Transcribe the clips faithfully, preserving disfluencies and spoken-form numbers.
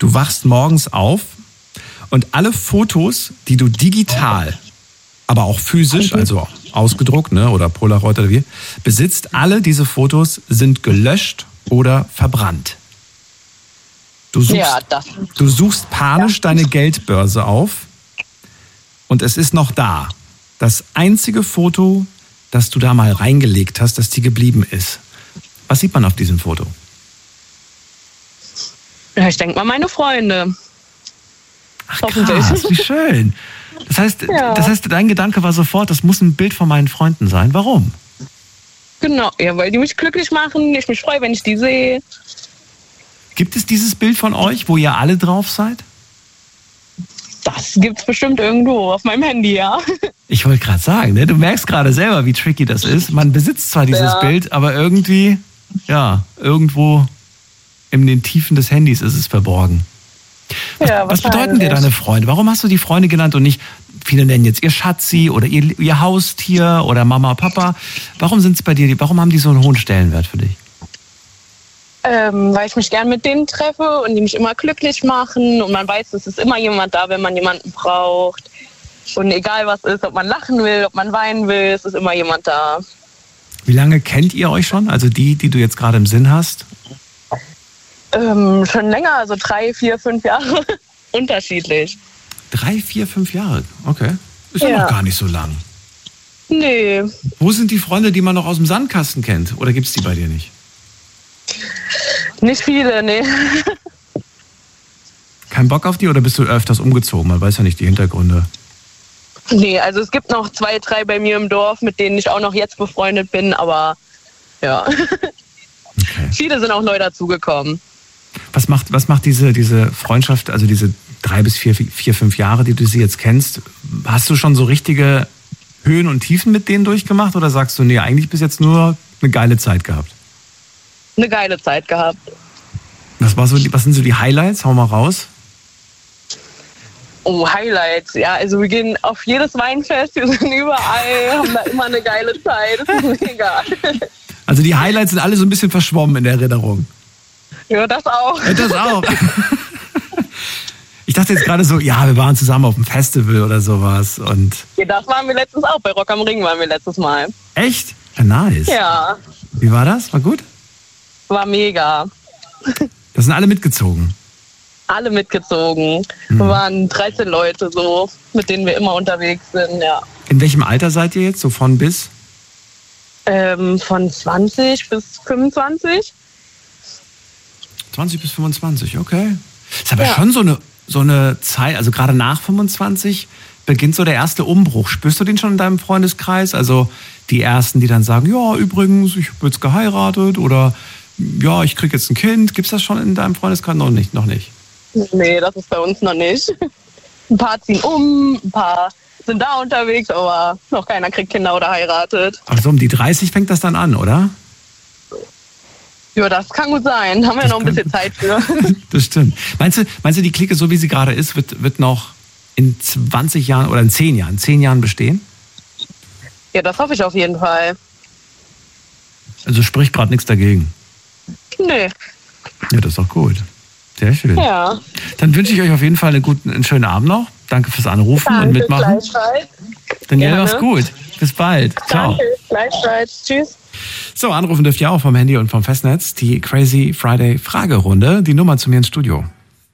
Du wachst morgens auf und alle Fotos, die du digital, aber auch physisch, also ausgedruckt, ne, oder Polaroid oder wie, besitzt, alle diese Fotos sind gelöscht oder verbrannt. Du suchst, Ja, das. du suchst panisch Ja. deine Geldbörse auf und es ist noch da. Das einzige Foto, das du da mal reingelegt hast, das dir geblieben ist. Was sieht man auf diesem Foto? Ja, ich denke mal meine Freunde. Ach Hoffentlich. krass, wie schön. Das heißt, Ja. das heißt, dein Gedanke war sofort, das muss ein Bild von meinen Freunden sein. Warum? Genau, ja, weil die mich glücklich machen. Ich mich freue, wenn ich die sehe. Gibt es dieses Bild von euch, wo ihr alle drauf seid? Das gibt's bestimmt irgendwo auf meinem Handy, ja. Ich wollte gerade sagen, ne? Du merkst gerade selber, wie tricky das ist. Man besitzt zwar dieses Ja. Bild, aber irgendwie, ja, irgendwo in den Tiefen des Handys ist es verborgen. Was, Ja, was bedeuten dir wahrscheinlich. deine Freunde? Warum hast du die Freunde genannt und nicht, viele nennen jetzt ihr Schatzi oder ihr, ihr Haustier oder Mama, Papa? Warum sind es bei dir, die- warum haben die so einen hohen Stellenwert für dich? Ähm, weil ich mich gern mit denen treffe und die mich immer glücklich machen. Und man weiß, es ist immer jemand da, wenn man jemanden braucht. Und egal was ist, ob man lachen will, ob man weinen will, es ist immer jemand da. Wie lange kennt ihr euch schon? Also die, die du jetzt gerade im Sinn hast? Ähm, schon länger, also drei, vier, fünf Jahre. Unterschiedlich. Drei, vier, fünf Jahre. Okay. Ist ja, Ja. noch gar nicht so lang. Nee, Wo sind die Freunde, die man noch aus dem Sandkasten kennt? Oder gibt es die bei dir nicht? nicht viele, nee. Kein Bock auf die oder bist du öfters umgezogen? Man weiß ja nicht die Hintergründe. Nee, also es gibt noch zwei, drei bei mir im Dorf, mit denen ich auch noch jetzt befreundet bin, aber ja. Okay. Viele sind auch neu dazugekommen. Was macht, was macht diese, diese Freundschaft, also diese drei bis vier, vier, fünf Jahre, die du sie jetzt kennst? Hast du schon so richtige Höhen und Tiefen mit denen durchgemacht oder sagst du, nee, eigentlich bis jetzt nur eine geile Zeit gehabt? Eine geile Zeit gehabt. Was, war so, die- was sind so die Highlights? Hau mal raus. Oh, Highlights. Ja, also wir gehen auf jedes Weinfest, wir sind überall, haben da immer eine geile Zeit. Das ist mega. Also die Highlights sind alle so ein bisschen verschwommen in der Erinnerung. Ja, das auch. Ja, das auch. Ich dachte jetzt gerade so, ja, wir waren zusammen auf dem Festival oder sowas. Und Ja, das waren wir letztens auch. Bei Rock am Ring waren wir letztes Mal. echt? Ja, nice. Ja, Wie war das? War gut? war mega. Das sind alle mitgezogen. Alle mitgezogen. Wir waren dreizehn Leute so, mit denen wir immer unterwegs sind, ja. In welchem Alter seid ihr jetzt? So von bis? Ähm, von zwanzig bis fünfundzwanzig. zwanzig bis fünfundzwanzig, okay. Ist aber Ja. schon so eine, so eine Zeit, also gerade nach fünfundzwanzig beginnt so der erste Umbruch. Spürst du den schon in deinem Freundeskreis? Also die Ersten, die dann sagen, ja, übrigens, ich habe jetzt geheiratet oder ja, ich kriege jetzt ein Kind. Gibt's das schon in deinem Freundeskreis? Noch nicht, noch nicht. Nee, das ist bei uns noch nicht. Ein paar ziehen um, ein paar sind da unterwegs, aber noch keiner kriegt Kinder oder heiratet. Also um die dreißig fängt das dann an, oder? Ja, das kann gut sein. Haben wir Das noch ein kann- bisschen Zeit für. Das stimmt. Meinst du, meinst du, die Clique, so wie sie gerade ist, wird, wird noch in zwanzig Jahren oder in zehn Jahren, zehn Jahren bestehen? Ja, das hoffe ich auf jeden Fall. Also spricht gerade nichts dagegen. Nee, Ja, das ist doch gut. Sehr schön. ja. Dann wünsche ich euch auf jeden Fall einen guten, einen schönen Abend noch. Danke fürs Anrufen und Danke, Mitmachen. gleichfalls. Daniel, Gerne. mach's gut. Bis bald. Ciao. Danke, gleichfalls. Tschüss. So, anrufen dürft ihr auch vom Handy und vom Festnetz. Die Crazy Friday Fragerunde. Die Nummer zu mir ins Studio.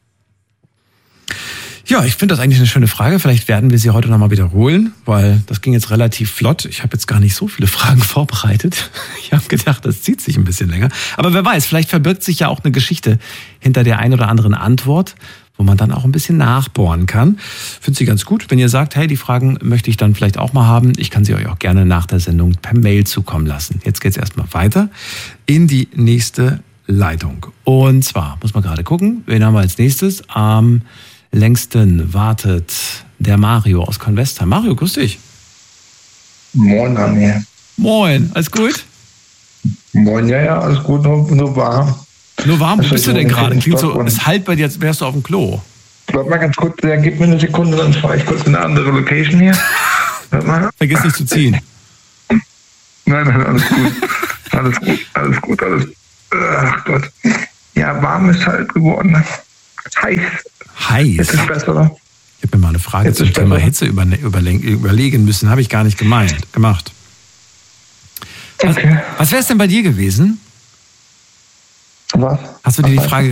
Ja, ich finde das eigentlich eine schöne Frage. Vielleicht werden wir sie heute nochmal wiederholen, weil das ging jetzt relativ flott. Ich habe jetzt gar nicht so viele Fragen vorbereitet. Ich habe gedacht, das zieht sich ein bisschen länger. Aber wer weiß, vielleicht verbirgt sich ja auch eine Geschichte hinter der ein oder anderen Antwort, wo man dann auch ein bisschen nachbohren kann. Finde sie ganz gut. Wenn ihr sagt, hey, die Fragen möchte ich dann vielleicht auch mal haben, ich kann sie euch auch gerne nach der Sendung per Mail zukommen lassen. Jetzt geht's erstmal weiter in die nächste Leitung. Und zwar, muss man gerade gucken, wen haben wir als nächstes? Am längsten wartet der Mario aus Convestheim. Mario, grüß dich. Moin, Daniel. Moin, alles gut? Moin, ja, ja, alles gut, nur, nur warm. Nur warm, wo Also bist du ich denn wohne gerade? im Klingt so, Stockholm. es halt bei dir, als wärst du auf dem Klo. Bleib mal ganz kurz, ja, gib mir eine Sekunde, dann fahre ich kurz in eine andere Location hier. Warte mal. Vergiss nicht zu ziehen. Nein, nein, alles gut. Alles gut, alles gut, alles. Ach Gott. Ja, warm ist halt geworden. Heiß. Heiß. Jetzt ist besser, oder? Ich habe mir mal eine Frage Jetzt zum ist Thema besser. Hitze überle überle überlegen müssen. Habe ich gar nicht gemeint, gemacht. Was, Okay. was wäre es denn bei dir gewesen? Was? Hast du dir die Frage